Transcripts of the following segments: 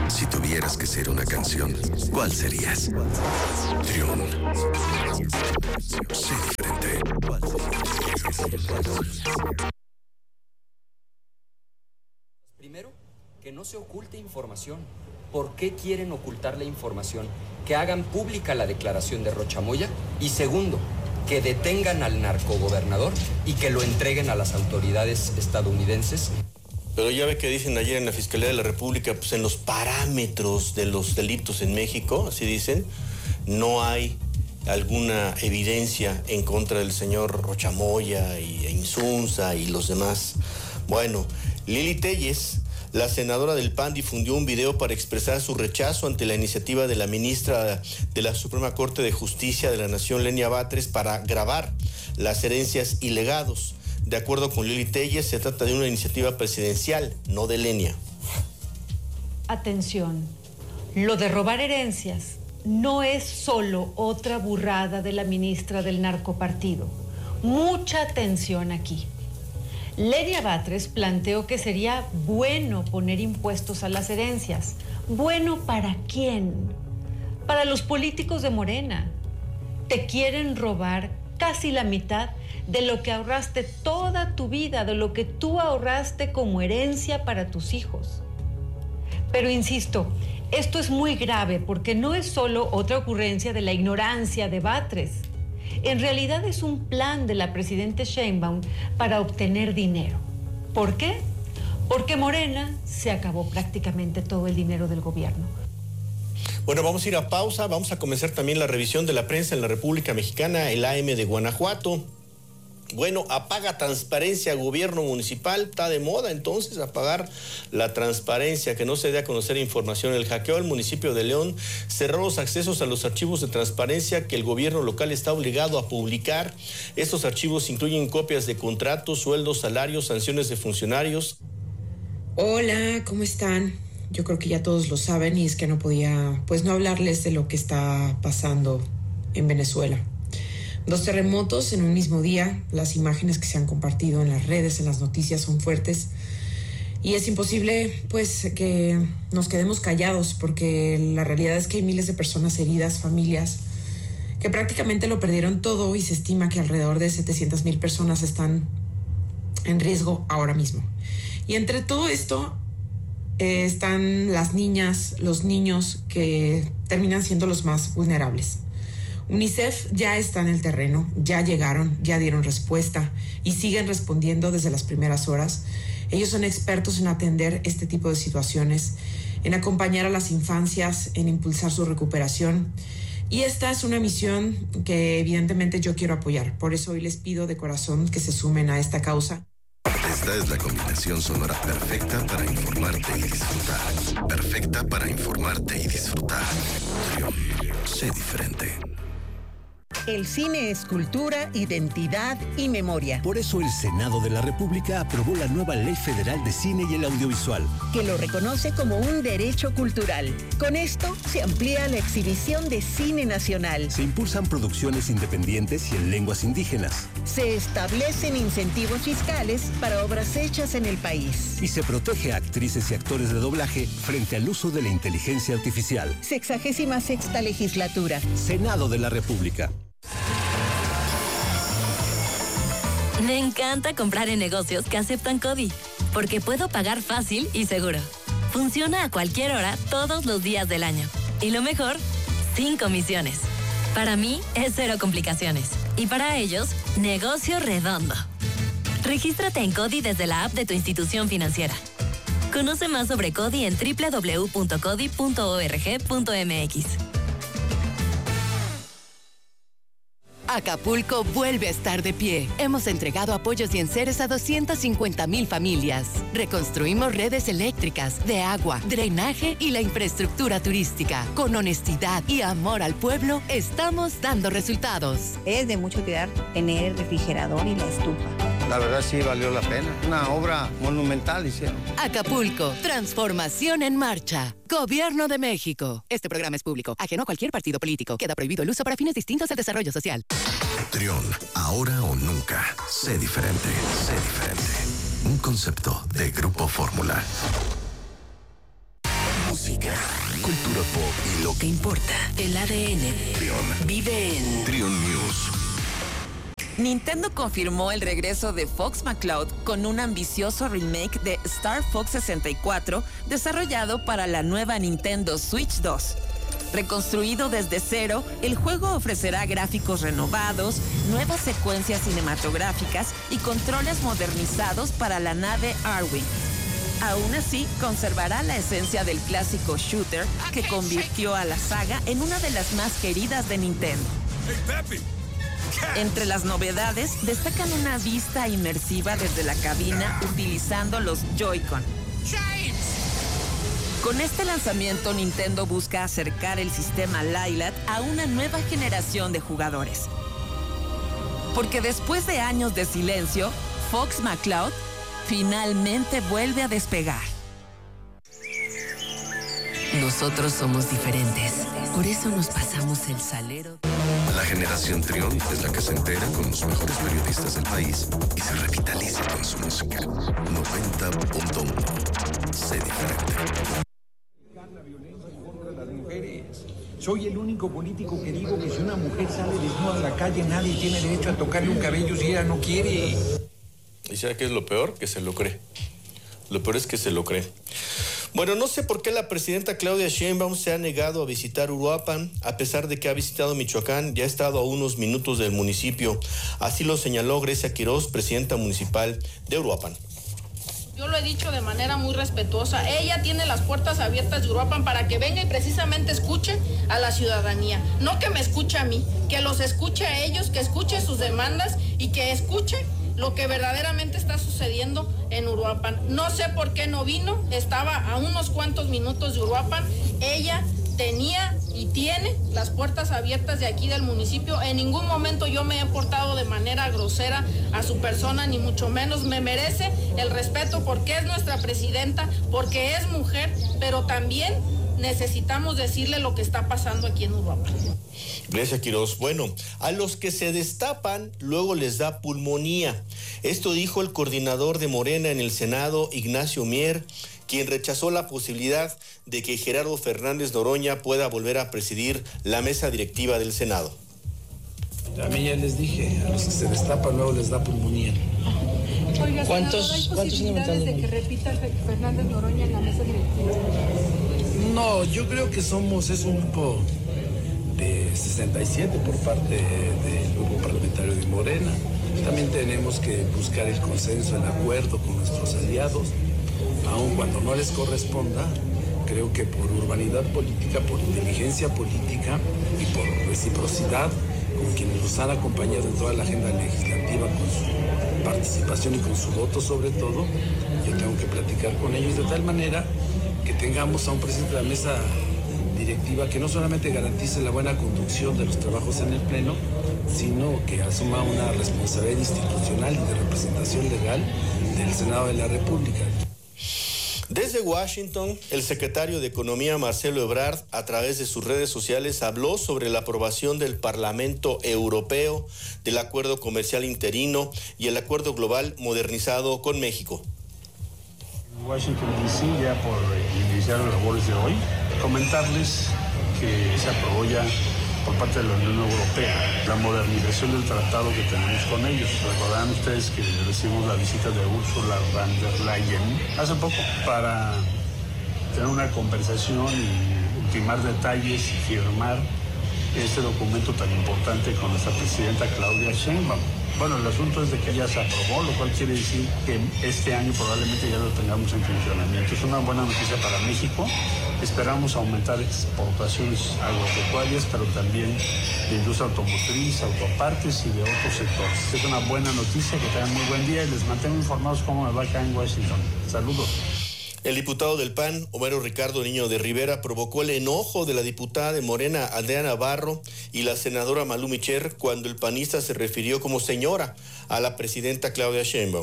Si tuvieras que ser una canción, ¿cuál serías? Trión. Sé diferente. Primero, que no se oculte información. ¿Por qué quieren ocultar la información? Que hagan pública la declaración de Rocha Moya. Y segundo, que detengan al narcogobernador y que lo entreguen a las autoridades estadounidenses. Pero ya ve que dicen ayer en la Fiscalía de la República, pues en los parámetros de los delitos en México, así dicen, no hay alguna evidencia en contra del señor Rocha Moya e Insunza y los demás. Bueno, Lili Téllez, la senadora del PAN, difundió un video para expresar su rechazo ante la iniciativa de la ministra de la Suprema Corte de Justicia de la Nación, Lenia Batres, para grabar las herencias y legados. De acuerdo con Lili Téllez, se trata de una iniciativa presidencial, no de Lenia. Atención, lo de robar herencias no es solo otra burrada de la ministra del narcopartido. Mucha atención aquí. Lenia Batres planteó que sería bueno poner impuestos a las herencias. ¿Bueno para quién? Para los políticos de Morena. Te quieren robar casi la mitad de lo que ahorraste toda tu vida, de lo que tú ahorraste como herencia para tus hijos. Pero insisto, esto es muy grave porque no es solo otra ocurrencia de la ignorancia de Batres. En realidad es un plan de la presidenta Sheinbaum para obtener dinero. ¿Por qué? Porque Morena se acabó prácticamente todo el dinero del gobierno. Bueno, vamos a ir a pausa, vamos a comenzar también la revisión de la prensa en la República Mexicana, el AM de Guanajuato. Bueno, apaga transparencia, gobierno municipal, está de moda entonces apagar la transparencia, que no se dé a conocer información. El hackeo al municipio de León cerró los accesos a los archivos de transparencia que el gobierno local está obligado a publicar. Estos archivos incluyen copias de contratos, sueldos, salarios, sanciones de funcionarios. Hola, ¿cómo están? Yo creo que ya todos lo saben y es que no podía, pues, no hablarles de lo que está pasando en Venezuela. 2 terremotos en un mismo día. Las imágenes que se han compartido en las redes, en las noticias, son fuertes. Y es imposible, pues, que nos quedemos callados porque la realidad es que hay miles de personas heridas, familias que prácticamente lo perdieron todo y se estima que alrededor de 700,000 personas están en riesgo ahora mismo. Y entre todo esto están las niñas, los niños que terminan siendo los más vulnerables. UNICEF ya está en el terreno, ya llegaron, ya dieron respuesta y siguen respondiendo desde las primeras horas. Ellos son expertos en atender este tipo de situaciones, en acompañar a las infancias, en impulsar su recuperación. Y esta es una misión que evidentemente yo quiero apoyar. Por eso hoy les pido de corazón que se sumen a esta causa. Esta es la combinación sonora perfecta para informarte y disfrutar. Perfecta para informarte y disfrutar. Trión. Sé diferente. El cine es cultura, identidad y memoria. Por eso el Senado de la República aprobó la nueva Ley Federal de Cine y el Audiovisual, que lo reconoce como un derecho cultural. Con esto se amplía la exhibición de cine nacional. Se impulsan producciones independientes y en lenguas indígenas. Se establecen incentivos fiscales para obras hechas en el país. Y se protege a actrices y actores de doblaje frente al uso de la inteligencia artificial. 66ª legislatura. Senado de la República. Me encanta comprar en negocios que aceptan CODI, porque puedo pagar fácil y seguro. Funciona a cualquier hora, todos los días del año. Y lo mejor, sin comisiones. Para mí, es 0 complicaciones. Y para ellos, negocio redondo. Regístrate en CODI desde la app de tu institución financiera. Conoce más sobre CODI en www.codi.org.mx. Acapulco vuelve a estar de pie. Hemos entregado apoyos y enseres a 250,000 familias. Reconstruimos redes eléctricas, de agua, drenaje y la infraestructura turística. Con honestidad y amor al pueblo, estamos dando resultados. Es de mucha utilidad tener el refrigerador y la estufa. La verdad sí valió la pena. Una obra monumental hicieron. Acapulco, transformación en marcha. Gobierno de México. Este programa es público, ajeno a cualquier partido político. Queda prohibido el uso para fines distintos del desarrollo social. Trión, ahora o nunca. Sé diferente, sé diferente. Un concepto de Grupo Fórmula. música, cultura pop y lo que importa. El ADN Trión vive en Trión News. Nintendo confirmó el regreso de Fox McCloud con un ambicioso remake de Star Fox 64 desarrollado para la nueva Nintendo Switch 2. Reconstruido desde cero, el juego ofrecerá gráficos renovados, nuevas secuencias cinematográficas y controles modernizados para la nave Arwing. Aún así, conservará la esencia del clásico shooter que convirtió a la saga en una de las más queridas de Nintendo. Entre las novedades, destacan una vista inmersiva desde la cabina utilizando los Joy-Con. Con este lanzamiento, Nintendo busca acercar el sistema Lylat a una nueva generación de jugadores. Porque después de años de silencio, Fox McCloud finalmente vuelve a despegar. Nosotros somos diferentes. Por eso nos pasamos el salero. La generación Trión es la que se entera con los mejores periodistas del país y se revitaliza con su música. 90.1. Sé diferente. La violencia en contra de las mujeres. Soy el único político que digo que si una mujer sale desnuda a la calle, nadie tiene derecho a tocarle un cabello si ella no quiere. ¿Y sabe qué es lo peor? Que se lo cree. Lo peor es que se lo cree. Bueno, no sé por qué la presidenta Claudia Sheinbaum se ha negado a visitar Uruapan, a pesar de que ha visitado Michoacán y ha estado a unos minutos del municipio. Así lo señaló Grecia Quiroz, presidenta municipal de Uruapan. Yo lo he dicho de manera muy respetuosa. Ella tiene las puertas abiertas de Uruapan para que venga y precisamente escuche a la ciudadanía. No que me escuche a mí, que los escuche a ellos, que escuche sus demandas y que escuche lo que verdaderamente está sucediendo en Uruapan. No sé por qué no vino, estaba a unos cuantos minutos de Uruapan. Ella tenía y tiene las puertas abiertas de aquí del municipio. En ningún momento yo me he portado de manera grosera a su persona, ni mucho menos. Me merece el respeto porque es nuestra presidenta, porque es mujer, pero también necesitamos decirle lo que está pasando aquí en Uruapan. Grecia Quiroz, bueno, a los que se destapan luego les da pulmonía. Esto dijo el coordinador de Morena en el Senado, Ignacio Mier, quien rechazó la posibilidad de que Gerardo Fernández Noroña pueda volver a presidir la mesa directiva del Senado. A mí ya les dije, a los que se destapan luego les da pulmonía. Oiga, ¿hay posibilidades de que repita Fernández Noroña en la mesa directiva? No, yo creo que es un grupo de 67 por parte del grupo parlamentario de Morena. También tenemos que buscar el consenso, el acuerdo con nuestros aliados, aun cuando no les corresponda. Creo que por urbanidad política, por inteligencia política y por reciprocidad con quienes nos han acompañado en toda la agenda legislativa, con su participación y con su voto sobre todo, yo tengo que platicar con ellos de tal manera que tengamos a un presidente de la mesa directiva que no solamente garantice la buena conducción de los trabajos en el Pleno, sino que asuma una responsabilidad institucional y de representación legal del Senado de la República. Desde Washington, el secretario de Economía, Marcelo Ebrard, a través de sus redes sociales, habló sobre la aprobación del Parlamento Europeo del Acuerdo Comercial Interino y el Acuerdo Global Modernizado con México. Washington D.C. ya por iniciar las labores de hoy, comentarles que se aprobó ya por parte de la Unión Europea la modernización del tratado que tenemos con ellos. Recordarán ustedes que recibimos la visita de Ursula von der Leyen hace poco para tener una conversación y ultimar detalles y firmar este documento tan importante con nuestra presidenta Claudia Sheinbaum. Bueno, el asunto es de que ya se aprobó, lo cual quiere decir que este año probablemente ya lo tengamos en funcionamiento. Es una buena noticia para México. Esperamos aumentar exportaciones agropecuarias, pero también de industria automotriz, autopartes y de otros sectores. Es una buena noticia, que tengan muy buen día y les mantengo informados cómo me va acá en Washington. Saludos. El diputado del PAN, Homero Ricardo Niño de Rivera, provocó el enojo de la diputada de Morena, Aldea Navarro, y la senadora Malú Micher cuando el panista se refirió como señora a la presidenta Claudia Sheinbaum.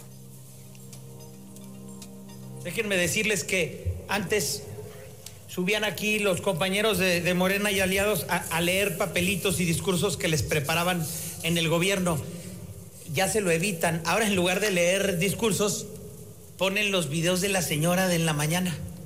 Déjenme decirles que antes subían aquí los compañeros de Morena y aliados a leer papelitos y discursos que les preparaban en el gobierno. Ya se lo evitan. Ahora, en lugar de leer discursos, ponen los videos de la señora de en la mañana.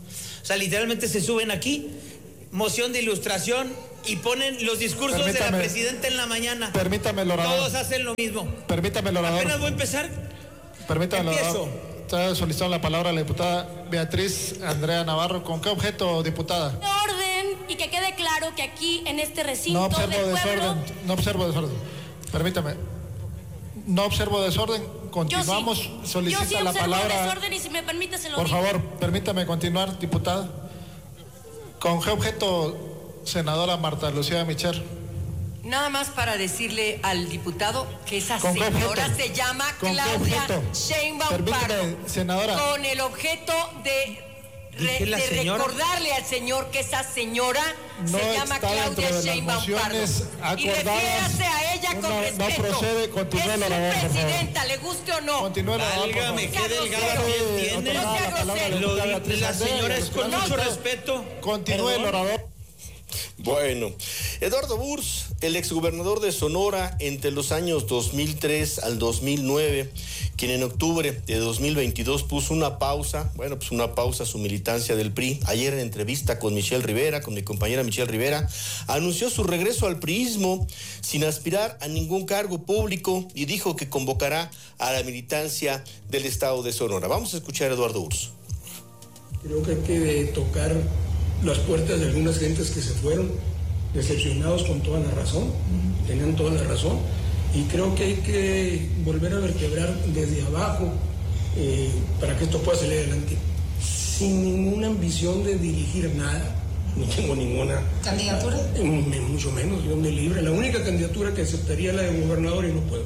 O sea, literalmente se suben aquí, moción de ilustración, y ponen los discursos de la presidenta en la mañana. Permítame, orador. Todos hacen lo mismo. Permítame, orador. Apenas voy a empezar. Permítame, empiezo. Está solicitando la palabra la diputada Beatriz Andrea Navarro. ¿Con qué objeto, diputada? Orden, y que quede claro que aquí en este recinto No observo del desorden. pueblo... No observo desorden. Permítame. No observo desorden. Continuamos. Yo sí Solicita la observo palabra. desorden y si me permite se lo Por digo. favor, permítame continuar, diputada. ¿Con qué objeto, senadora Marta Lucía Micher? Nada más para decirle al diputado que esa ¿Con qué señora objeto? se llama ¿Con qué Claudia objeto? Sheinbaum Permítame, Pardo. senadora. Con el objeto de recordarle al señor que esa señora No se llama está dentro Claudia de las Sheinbaum Pardo. mociones Y refiérase a ella con respeto. No procede, continúe es el su orador, por favor. presidenta, le guste o no. Continúe el orador, por favor. Válgame, qué delgada piel tiene. No sea grosero. La señora es con mucho respeto. Continúe el orador. Bueno, Eduardo Burs, el exgobernador de Sonora entre los años 2003 al 2009, quien en octubre de 2022 puso una pausa a su militancia del PRI. Ayer en entrevista con Michelle Rivera, con mi compañera Michelle Rivera, anunció su regreso al priismo sin aspirar a ningún cargo público y dijo que convocará a la militancia del estado de Sonora. Vamos a escuchar a Eduardo Burs. Creo que hay que tocar las puertas de algunas gentes que se fueron, decepcionados con toda la razón, tenían toda la razón, y creo que hay que volver a vertebrar desde abajo para que esto pueda salir adelante, sin ninguna ambición de dirigir nada. No tengo ninguna ¿Candidatura? Mucho menos, Dios me libre. La única candidatura que aceptaría es la de gobernador y no puedo.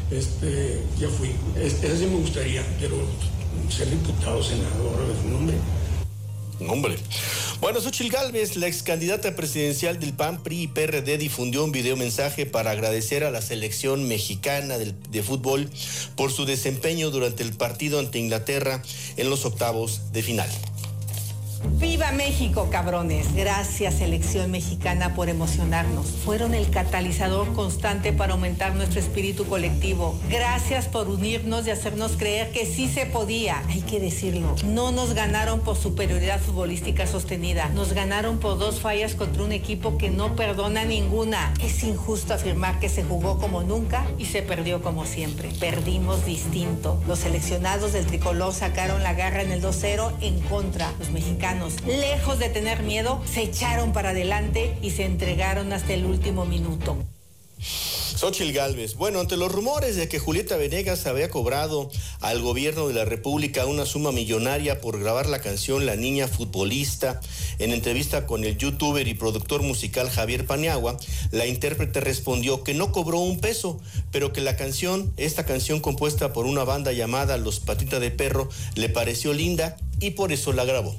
Ya fui. Esa sí me gustaría, quiero ser diputado, senador, Hombre. Bueno, Xóchitl Gálvez, la ex candidata presidencial del PAN, PRI y PRD, difundió un videomensaje para agradecer a la selección mexicana de fútbol por su desempeño durante el partido ante Inglaterra en los octavos de final. ¡Viva México, cabrones! Gracias, selección mexicana, por emocionarnos. Fueron el catalizador constante para aumentar nuestro espíritu colectivo. Gracias por unirnos y hacernos creer que sí se podía. Hay que decirlo. No nos ganaron por superioridad futbolística sostenida. Nos ganaron por 2 fallas contra un equipo que no perdona ninguna. Es injusto afirmar que se jugó como nunca y se perdió como siempre. Perdimos distinto. Los seleccionados del tricolor sacaron la garra en el 2-0 en contra. Los mexicanos, lejos de tener miedo, se echaron para adelante y se entregaron hasta el último minuto. Xóchitl Gálvez. Bueno, ante los rumores de que Julieta Venegas había cobrado al gobierno de la República una suma millonaria por grabar la canción La Niña Futbolista, en entrevista con el youtuber y productor musical Javier Paniagua, la intérprete respondió que no cobró un peso, pero que esta canción compuesta por una banda llamada Los Patitas de Perro, le pareció linda y por eso la grabó.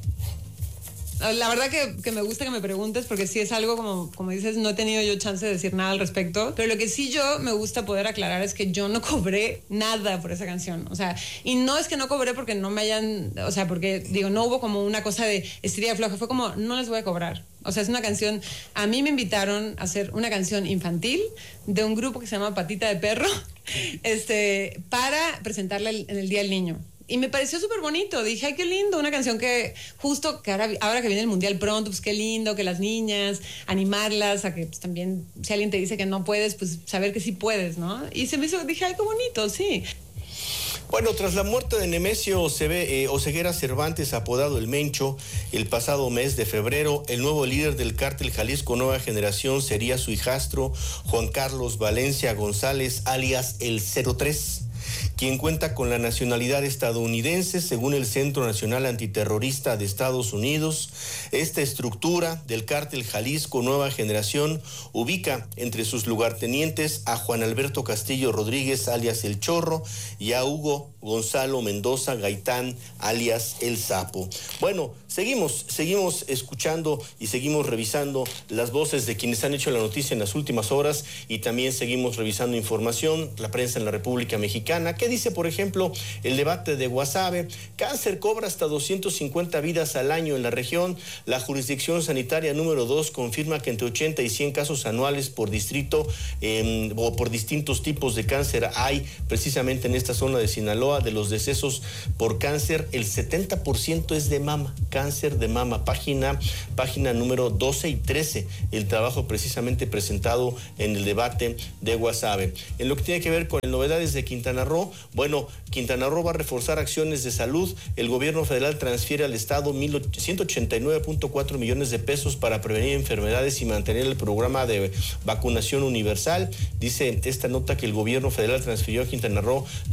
La verdad que me gusta que me preguntes, porque sí es algo, como dices, no he tenido yo chance de decir nada al respecto, pero lo que sí yo me gusta poder aclarar es que yo no cobré nada por esa canción, o sea, y no es que no cobré porque no me hayan, o sea, porque digo, no hubo como una cosa de estirida floja, fue como, no les voy a cobrar. O sea, es una canción, a mí me invitaron a hacer una canción infantil de un grupo que se llama Patita de Perro, para presentarla en el Día del Niño. Y me pareció súper bonito, dije, ay, qué lindo, una canción que justo que ahora que viene el Mundial pronto, pues qué lindo, que las niñas, animarlas a que pues, también, si alguien te dice que no puedes, pues saber que sí puedes, ¿no? Y se me hizo, dije, ay, qué bonito, sí. Bueno, tras la muerte de Nemesio Oseguera Cervantes, apodado El Mencho, el pasado mes de febrero, el nuevo líder del cártel Jalisco Nueva Generación sería su hijastro, Juan Carlos Valencia González, alias El 03. Quien cuenta con la nacionalidad estadounidense, según el Centro Nacional Antiterrorista de Estados Unidos. Esta estructura del cártel Jalisco Nueva Generación ubica entre sus lugartenientes a Juan Alberto Castillo Rodríguez, alias El Chorro, y a Hugo Gonzalo Mendoza Gaitán, alias El Sapo. Bueno, seguimos escuchando y seguimos revisando las voces de quienes han hecho la noticia en las últimas horas, y también seguimos revisando información, la prensa en la República Mexicana. ¿Qué ¿Qué dice, por ejemplo, el debate de Guasave? Cáncer cobra hasta 250 vidas al año en la región. La jurisdicción sanitaria número 2 confirma que entre 80 y 100 casos anuales por distrito o por distintos tipos de cáncer hay precisamente en esta zona de Sinaloa. De los decesos por cáncer, el 70% es de mama, cáncer de mama. Página número 12 y 13, el trabajo precisamente presentado en el debate de Guasave. En lo que tiene que ver con novedades de Quintana Roo, bueno, Quintana Roo va a reforzar acciones de salud. El gobierno federal transfiere al Estado 189.4 millones de pesos para prevenir enfermedades y mantener el programa de vacunación universal. Dice esta nota que el gobierno federal transfirió a Quintana Roo